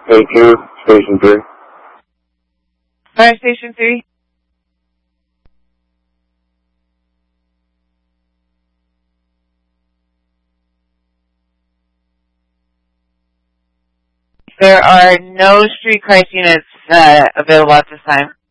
A2, Station 3. Fire Station 3. There are no streetcar units available at this time.